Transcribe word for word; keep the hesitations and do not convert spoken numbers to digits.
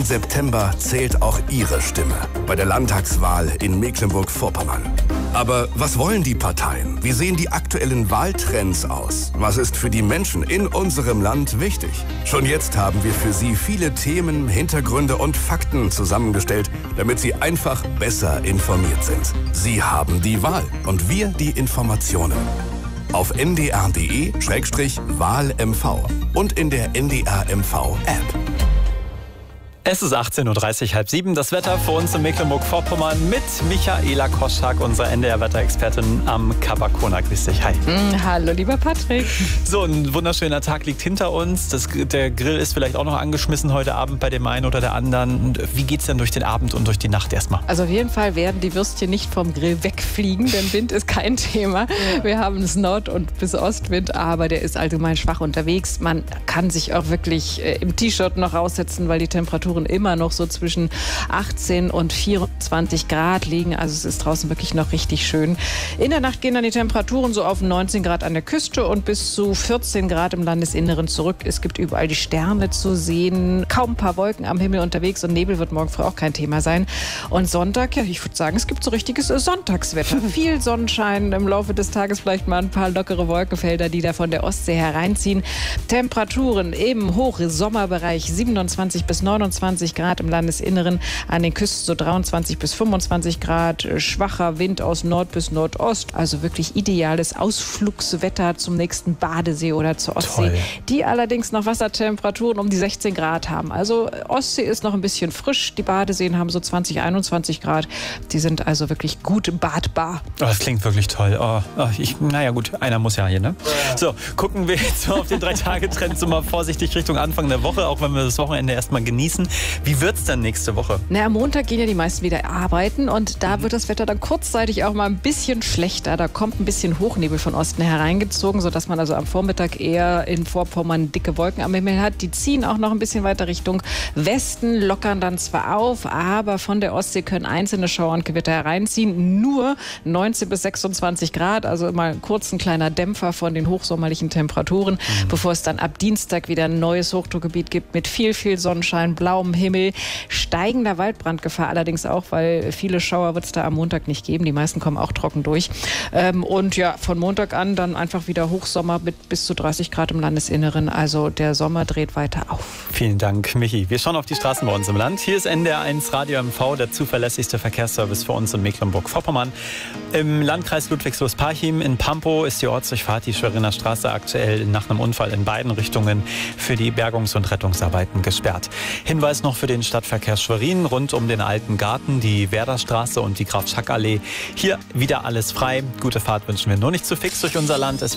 siebten September zählt auch Ihre Stimme bei der Landtagswahl in Mecklenburg-Vorpommern. Aber was wollen die Parteien? Wie sehen die aktuellen Wahltrends aus? Was ist für die Menschen in unserem Land wichtig? Schon jetzt haben wir für Sie viele Themen, Hintergründe und Fakten zusammengestellt, damit Sie einfach besser informiert sind. Sie haben die Wahl und wir die Informationen. Auf n d r punkt d e Schrägstrich Wahl M V und in der N D R M V App. Es ist achtzehn Uhr dreißig, halb sieben. Das Wetter für uns in Mecklenburg-Vorpommern mit Michaela Koschak, unserer N D R-Wetterexpertin am Kapakona. Grüß dich, hi. Mm, hallo, lieber Patrick. So, ein wunderschöner Tag liegt hinter uns. Das, der Grill ist vielleicht auch noch angeschmissen heute Abend bei dem einen oder der anderen. Wie geht's denn durch den Abend und durch die Nacht erstmal? Also auf jeden Fall werden die Würstchen nicht vom Grill wegfliegen, denn Wind ist kein Thema. Wir haben es Nord- und bis Ostwind, aber der ist allgemein schwach unterwegs. Man kann sich auch wirklich äh, im T-Shirt noch raussetzen, weil die Temperatur immer noch so zwischen achtzehn und vierundzwanzig Grad liegen. Also es ist draußen wirklich noch richtig schön. In der Nacht gehen dann die Temperaturen so auf neunzehn Grad an der Küste und bis zu vierzehn Grad im Landesinneren zurück. Es gibt überall die Sterne zu sehen. Kaum ein paar Wolken am Himmel unterwegs und Nebel wird morgen früh auch kein Thema sein. Und Sonntag, ja, ich würde sagen, es gibt so richtiges Sonntagswetter. Viel Sonnenschein, im Laufe des Tages vielleicht mal ein paar lockere Wolkenfelder, die da von der Ostsee hereinziehen. Temperaturen im Hochsommerbereich siebenundzwanzig bis neunundzwanzig Grad im Landesinneren, an den Küsten so dreiundzwanzig bis fünfundzwanzig Grad, schwacher Wind aus Nord bis Nordost, also wirklich ideales Ausflugswetter zum nächsten Badesee oder zur Ostsee, Toll. Die allerdings noch Wassertemperaturen um die sechzehn Grad haben. Also Ostsee ist noch ein bisschen frisch, die Badeseen haben so zwanzig, einundzwanzig Grad, die sind also wirklich gut badbar. Oh, das klingt wirklich toll. Oh, oh, ich, naja gut, einer muss ja hier, ne? So, gucken wir jetzt mal auf den Drei-Tage-Trend so mal vorsichtig Richtung Anfang der Woche, auch wenn wir das Wochenende erstmal genießen. Wie wird's denn nächste Woche? Na, am Montag gehen ja die meisten wieder arbeiten und da wird das Wetter dann kurzzeitig auch mal ein bisschen schlechter. Da kommt ein bisschen Hochnebel von Osten hereingezogen, sodass man also am Vormittag eher in Vorpommern dicke Wolken am Himmel hat. Die ziehen auch noch ein bisschen weiter Richtung Westen, lockern dann zwar auf, aber von der Ostsee können einzelne Schauer und Gewitter hereinziehen. Nur neunzehn bis sechsundzwanzig Grad, also immer kurz ein kleiner Dämpfer von den hochsommerlichen Temperaturen, mhm. bevor es dann ab Dienstag wieder ein neues Hochdruckgebiet gibt mit viel, viel Sonnenschein, blauem Himmel, steigender Waldbrandgefahr allerdings auch, weil viele Schauer wird es da am Montag nicht geben. Die meisten kommen auch trocken durch. Ähm, und ja, von Montag an dann einfach wieder Hochsommer mit bis zu dreißig Grad im Landesinneren. Also der Sommer dreht weiter auf. Vielen Dank, Michi. Wir schauen auf die Straßen bei uns im Land. Hier ist N D R eins Radio M V, der zuverlässigste Verkehrsservice für uns in Mecklenburg-Vorpommern. Im Landkreis Ludwigslust-Parchim in Pampo ist die Ortsdurchfahrt, die Schweriner Straße, aktuell nach einem Unfall in beiden Richtungen für die Bergungs- und Rettungsarbeiten gesperrt. Hinweis noch für den Stadtverkehr Schwerin rund um den Alten Garten, die Werderstraße und die Graf-Schack-Allee. Hier wieder alles frei. Gute Fahrt wünschen wir, nur nicht zu fix durch unser Land. Es